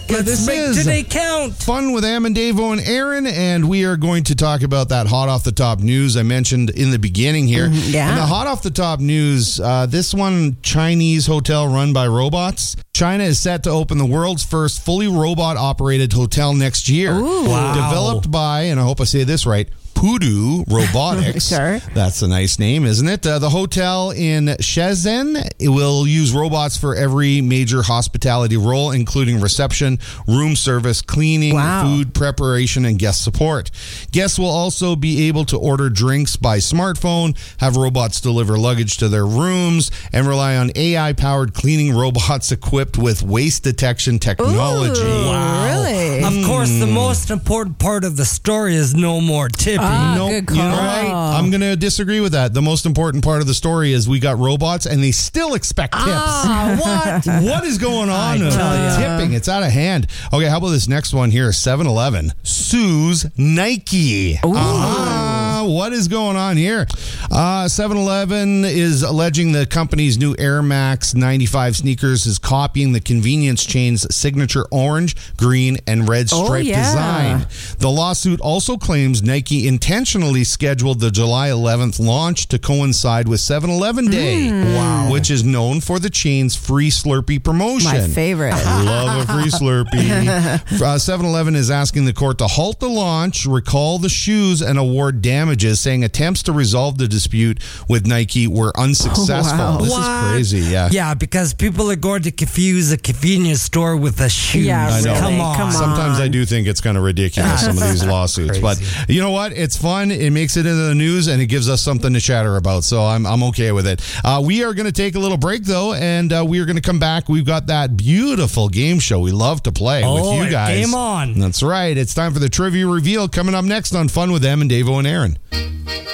This is Do they count? Fun with Am and Davo and Aaron, and we are going to talk about that hot off the top news I mentioned in the beginning here. Yeah. And the hot off the top news, this one, Chinese hotel run by robots. China is set to open the world's first fully robot-operated hotel next year. Ooh. Wow. Developed by, and I hope I say this right, Pudu Robotics. Sure. That's a nice name, isn't it? The hotel in Shenzhen, it will use robots for every major hospitality role, including reception, room service, cleaning, Wow. food preparation, and guest support. Guests will also be able to order drinks by smartphone, have robots deliver luggage to their rooms, and rely on AI-powered cleaning robots equipped with waste detection technology. Ooh, Wow. Really? Of course, the most important part of the story is no more tipping. Nope. good call. You know what? I'm going to disagree with that. The most important part of the story is we got robots and they still expect tips. What? What is going on with tell ya. tipping? It's out of hand. Okay, how about this next one here? 7-Eleven sues Nike. What is going on here? 7-Eleven is alleging the company's new Air Max 95 sneakers is copying the convenience chain's signature orange, green, and red stripe yeah. design. The lawsuit also claims Nike intentionally scheduled the July 11th launch to coincide with 7-Eleven Day, which is known for the chain's free Slurpee promotion. My favorite. I love a free Slurpee. 7-Eleven is asking the court to halt the launch, recall the shoes, and award damages, saying attempts to resolve the dispute with Nike were unsuccessful. Wow. This What? is crazy, yeah. Yeah, because people are going to confuse a convenience store with a shoe. Yeah, I know. really. Come on. Sometimes I do think it's kind of ridiculous, some of these lawsuits. Crazy. But you know what? It's fun. It makes it into the news, and it gives us something to chatter about. So I'm okay with it. We are going to take a little break, though, and we are going to come back. We've got that beautiful game show we love to play with you guys. Game on. That's right. It's time for the trivia reveal coming up next on Fun with Em and Davo and Aaron.